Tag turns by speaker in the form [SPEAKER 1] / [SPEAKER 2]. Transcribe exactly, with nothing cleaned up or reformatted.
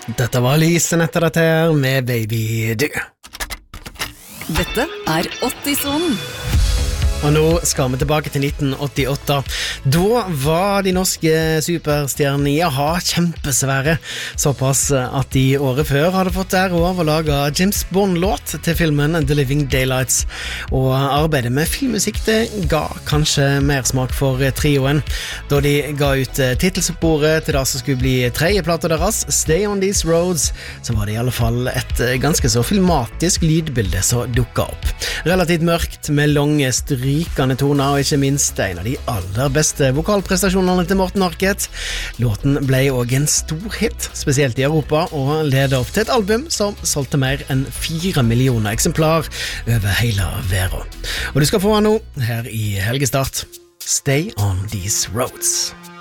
[SPEAKER 1] Dette var Lise Netter dette her med Baby Du.
[SPEAKER 2] Dette er åtti-sonen.
[SPEAKER 1] Og nå skal vi tilbake til nitten åttiåtte. Da var de norske superstjernene i a-ha kjempesvære, såpass at de året før hadde fått ære av å lage James Bond-låt til filmen The Living Daylights, og arbeidet med filmmusikk det ga kanskje mer smak for trioen, da de ga ut titelsporet til det som skulle bli tredjeplata deres, Stay on These Roads, så var det i alle fall et ganske så filmatisk lydbilde som dukket opp. Relativt mørkt med lange stry rikende toner, og ikke minst en av de aller beste vokalprestasjonene til Morten Harket. Låten ble også en stor hit, spesielt i Europa, og ledet opp til et album som solgte mer enn fire millioner eksemplar over hele verden. Og du skal få han nå, her i Helgestart. Stay on these roads.